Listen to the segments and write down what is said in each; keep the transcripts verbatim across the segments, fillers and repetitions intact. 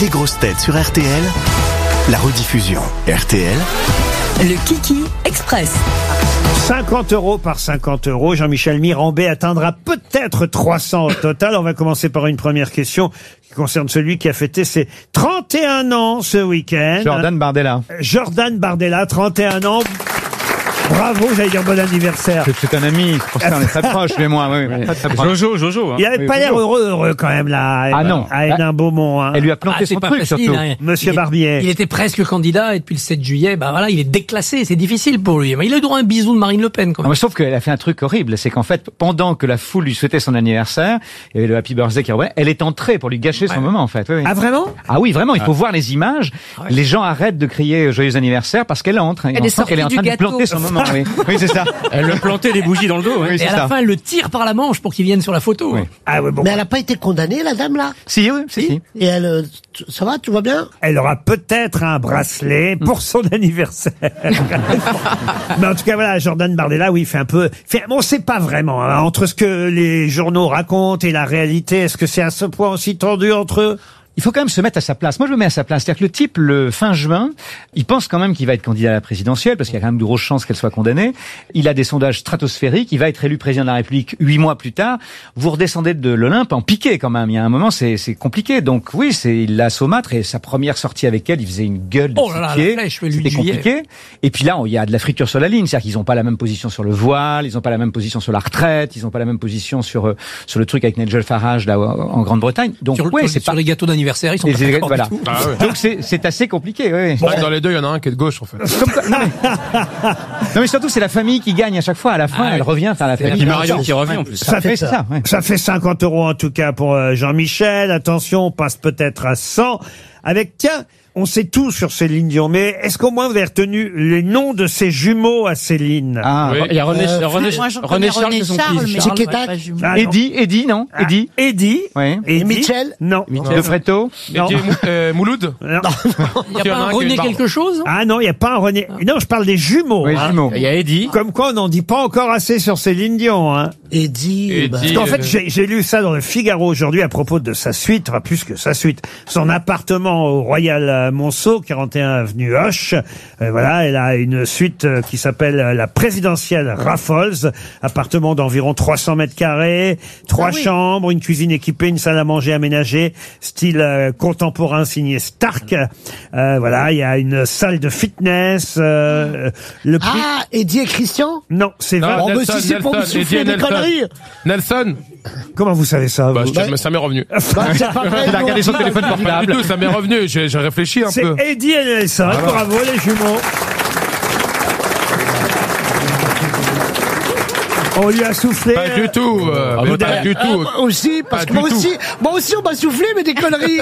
Les grosses têtes sur R T L, la rediffusion R T L. Le Kiki Express. cinquante euros par cinquante euros. Jean-Michel Mirambet atteindra peut-être trois cents au total. On va commencer par une première question qui concerne celui qui a fêté ses trente et un ans ce week-end. Jordan Bardella. Jordan Bardella, trente et un ans. Bravo, j'allais dire bon anniversaire. C'est un ami, c'est pour ça on est très proches, lui et moi. Oui, oui. Très, très proches. Jojo, Jojo. Hein. Il avait Oui, pas l'air Jojo. heureux, heureux quand même là. Ah non. À Hénin-Beaumont. Hein. Elle lui a planté Ah, c'est son pas truc facile, surtout. hein. Monsieur Il est- Barbier. Il était presque candidat et depuis le sept juillet, bah voilà, il est déclassé, c'est difficile pour lui. Mais il a eu droit à un bisou de Marine Le Pen quand Ah, même. mais sauf qu'elle a fait un truc horrible, c'est qu'en fait, pendant que la foule lui souhaitait son anniversaire, il y avait le Happy Birthday qui revenait, elle est entrée pour lui gâcher son moment en fait. Oui, oui. Ah vraiment? Ah oui, vraiment, il faut voir les images. ouais. Les gens arrêtent de crier joyeux anniversaire parce qu'elle entre. Elle On est sent qu'elle est en sortie train du de planter gâteau. son moment. Oui, oui c'est ça. Elle lui plantait des bougies dans le dos. Hein. Oui, Et c'est à la ça. fin, elle le tire par la manche pour qu'il vienne sur la photo. Oui. Ah ouais, bon. Mais elle n'a pas été condamnée, la dame, là? Si, oui, si, si. Et elle, euh, t- ça va, tout va bien? Elle aura peut-être un bracelet pour son anniversaire. Mais en tout cas, voilà, Jordan Bardella, oui, il fait un peu... Fait, on sait pas vraiment, hein, entre ce que les journaux racontent et la réalité, est-ce que c'est à ce point aussi tendu entre eux? Il faut quand même se mettre à sa place. Moi, je me mets à sa place. C'est-à-dire que le type, le fin juin, il pense quand même qu'il va être candidat à la présidentielle, parce qu'il y a quand même de grosses chances qu'elle soit condamnée. Il a des sondages stratosphériques. Il va être élu président de la République huit mois plus tard. Vous redescendez de l'Olympe en piqué quand même. Il y a un moment, c'est, c'est compliqué. Donc oui, c'est, il l'a saumâtre et sa première sortie avec elle, il faisait une gueule de Oh là là, six pieds. la flèche, le huit C'était juillet. compliqué. Et puis là, on- il y a de la friture sur la ligne. C'est-à-dire qu'ils n'ont pas la même position sur le voile, ils n'ont pas la même position sur la retraite, ils n'ont pas la même position sur, euh, sur le truc avec Nigel Farage, là, en Grande-Bretagne. Donc Sur, ouais, sur- c'est sur pas... les gâteaux d'anniversaire, ils sont Et pas c'est- d'accord voilà. du tout. Ah ouais. Donc c'est, c'est assez compliqué, oui. Ouais, dans les deux, il y en a un qui est de gauche, en fait. Comme quoi- non, mais... non mais surtout c'est la famille qui gagne à chaque fois. À la fin, Ah, elle oui. revient faire la Et puis famille. Mario qui revient en plus. Ça fait c'est ça. Ouais. Ça fait cinquante euros en tout cas pour euh, Jean-Michel. Attention, on passe peut-être à cent. Avec, tiens, on sait tout sur Céline Dion, mais est-ce qu'au moins vous avez retenu les noms de ses jumeaux à Céline? Ah, Oui. Il y a René, Euh, René, Moi, j'en René connais Charles, René c'est son Charles, fils. mais Charles. je Tic et connais tac. pas jumeau. Ah, non. Eddie, Eddie, non, Ah, Eddie, Eddie. oui. Eddie. Mitchell? Non. De Fréto. Non. Et Mou- euh, Mouloud Non. Il n'y a Il y en pas a un un qui René est barbe. quelque chose? Ah non, il n'y a pas un René. Non, je parle des jumeaux. Oui, hein. jumeaux. Il y a Eddie. Comme quoi, on n'en dit pas encore assez sur Céline Dion. Hein. Eddie, Eddie. bah, Parce qu'en fait, Euh, j'ai j'ai lu ça dans le Figaro aujourd'hui à propos de sa suite, enfin plus que sa suite, son appartement au Royal euh, Monceau, quarante et un avenue Hoche. Euh, voilà, elle a une suite euh, qui s'appelle euh, la présidentielle Raffles, appartement d'environ trois cents mètres carrés, trois Ah oui. chambres, une cuisine équipée, une salle à manger aménagée, style euh, contemporain signé Stark. Euh, voilà, il y a une salle de fitness. Euh, le prix... Ah, Eddie et Christian? Non, c'est Non, vrai. Oh, mais Nelson, si c'est pour me Nelson, souffler Eddie des Nelson. conneries. Nelson. Comment vous savez ça Bah, vous je- ça m'est revenu. Bah, c'est pas vrai, Il a non. regardé son téléphone Pas portable. du tout, ça m'est revenu. J'ai j'ai réfléchi un C'est peu. Eddie et Nelson. Bravo les jumeaux. On lui a soufflé. Pas du tout. euh, Ah, mais bah, pas t'as- du tout. Moi aussi, parce Pas que du moi tout. aussi, moi aussi, on m'a soufflé, mais des conneries.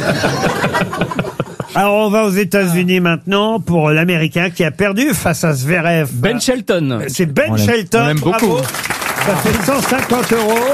Alors on va aux États-Unis maintenant pour l'Américain qui a perdu face à Zverev. Ben Shelton. C'est Ben On l'aime- Shelton. on l'aime bravo. beaucoup. Ça fait cent cinquante euros.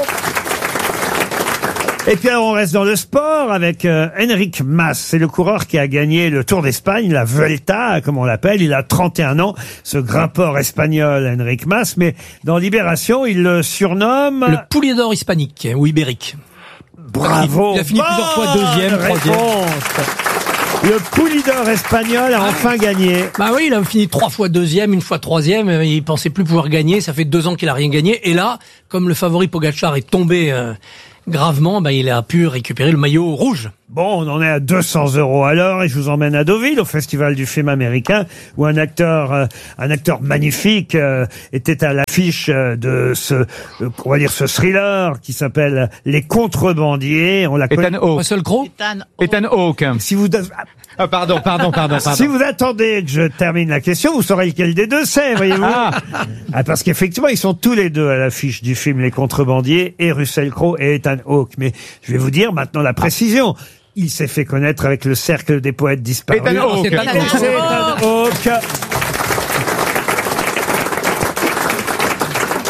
Et puis alors on reste dans le sport avec euh, Enric Mas. C'est le coureur qui a gagné le Tour d'Espagne, la Vuelta, comme on l'appelle. Il a trente et un ans, ce grimpeur espagnol Enric Mas. Mais dans Libération, il le surnomme... Le poulier d'or hispanique ou ibérique. Bravo. Il a fini plusieurs fois Bonne deuxième, troisième. réponse. Le Poulidor espagnol a enfin gagné. Bah oui, il a fini trois fois deuxième, une fois troisième. euh, Il pensait plus pouvoir gagner. Ça fait deux ans qu'il a rien gagné. Et là, comme le favori Pogacar est tombé euh, gravement, bah il a pu récupérer le maillot rouge. Bon, on en est à deux cents euros alors, et je vous emmène à Deauville, au Festival du film américain, où un acteur, euh, un acteur magnifique euh, était à l'affiche euh, de ce, euh, on va dire ce thriller qui s'appelle Les Contrebandiers. On l'a connu. Ethan Hawke. Russell Crowe. Ethan Hawke. Si vous, Ah, pardon, pardon, pardon, pardon. si vous attendez que je termine la question, vous saurez lequel des deux c'est, voyez-vous. Ah. Ah, parce qu'effectivement, ils sont tous les deux à l'affiche du film Les Contrebandiers, et Russell Crowe et Ethan Hawke. Mais je vais vous dire maintenant la précision. Il s'est fait connaître avec le Cercle des poètes disparus. Ethan Hawke. C'est pas Et c'est Ethan Hawke.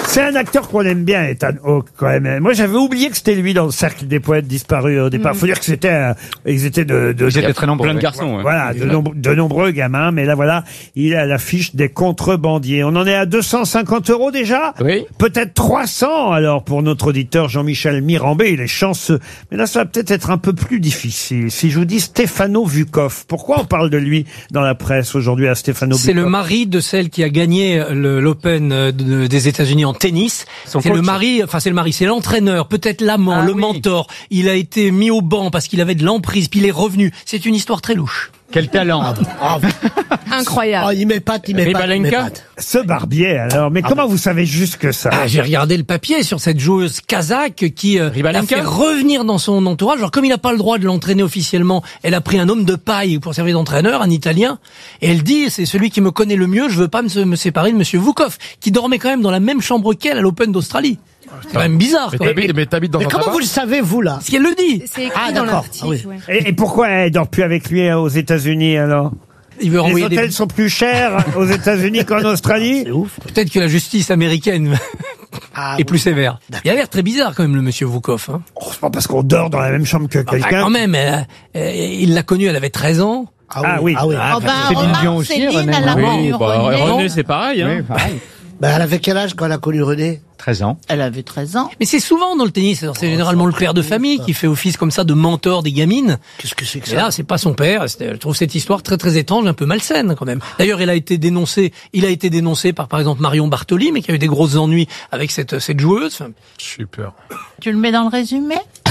C'est un acteur qu'on aime bien, Ethan Hawke, quand même. Moi, j'avais oublié que c'était lui dans le cercle des poètes disparus au départ. Faut dire que c'était, euh, ils étaient de, de, Ils étaient très nombreux. Plein de ouais. garçons. ouais. voilà, de, nombre- de nombreux gamins. Mais là, voilà, il est à l'affiche des contrebandiers. On en est à deux cent cinquante euros déjà. Oui. Peut-être trois cents, alors, pour notre auditeur Jean-Michel Mirambé. Il est chanceux. Mais là, ça va peut-être être un peu plus difficile. Si je vous dis Stefano Vukov. Pourquoi on parle de lui dans la presse aujourd'hui à Stefano Vukov? C'est le mari de celle qui a gagné le- l'Open euh, de- des États-Unis en tennis. Son C'est le coach. mari, enfin c'est le mari, c'est l'entraîneur, peut-être l'amant, Ah le oui. mentor. Il a été mis au banc parce qu'il avait de l'emprise, puis il est revenu. C'est une histoire très louche. Quel talent. Incroyable. Oh, il m'épate, il m'épate, il Ribalenka m'épate. Ce barbier, alors. Mais comment vous savez juste que ça? Ah, j'ai regardé le papier sur cette joueuse kazakh qui euh, l'a Ribalenka fait revenir dans son entourage. Alors comme il n'a pas le droit de l'entraîner officiellement, elle a pris un homme de paille pour servir d'entraîneur, un Italien. Et elle dit, c'est celui qui me connaît le mieux, je veux pas me, me séparer de Monsieur Vukov, qui dormait quand même dans la même chambre qu'elle à l'Open d'Australie. C'est quand même bizarre. Mais Quoi. t'habites, mais t'habites dans Mais un comment tabac vous le savez, vous, là? Parce qu'elle le dit. C'est écrit Ah, dans d'accord. l'article. Ah oui. ouais. Et, et pourquoi elle dort plus avec lui aux États-Unis alors? Il veut Les renvoyer hôtels des... sont plus chers aux États-Unis qu'en Australie. C'est ouf. Peut-être que la justice américaine Ah, est bon. plus sévère. Il a l'air très bizarre quand même le monsieur Vukov. Hein. Oh, c'est pas parce qu'on dort dans la même chambre que Enfin, quelqu'un. quand même, elle a- euh, il l'a connue, elle avait treize ans. Ah oui. Ah oui. Ah, Oh ben, Céline remarque, Dion aussi, Céline, René. elle a Oui, connu bah, René. René, c'est pareil. Hein. Oui, pareil. Ben, elle avait quel âge quand elle a connu René? treize ans. Elle avait treize ans. Mais c'est souvent dans le tennis, alors c'est généralement le père de famille qui fait office comme ça de mentor des gamines. Qu'est-ce que c'est que Mais ça? là, c'est pas son père. C'était- Je trouve cette histoire très très étrange, un peu malsaine quand même. D'ailleurs, il a été dénoncé, il a été dénoncé par par exemple Marion Bartoli, mais qui a eu des grosses ennuis avec cette cette joueuse. Enfin, Super. Tu le mets dans le résumé?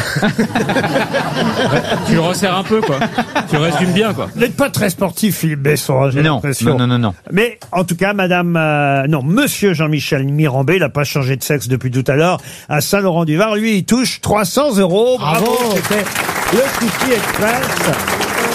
Tu le resserres un peu, quoi. Tu le résumes bien, quoi. Vous n'êtes pas très sportif, Philippe Besson, hein, j'ai Non, l'impression. non, non, non, non. Mais en tout cas, Madame, euh, non, Monsieur Jean-Michel Mirambé, il n'a pas changé de sexe depuis tout à l'heure. À Saint-Laurent-du-Var, lui, il touche trois cents euros. Bravo, Bravo. c'était le Kiki Express.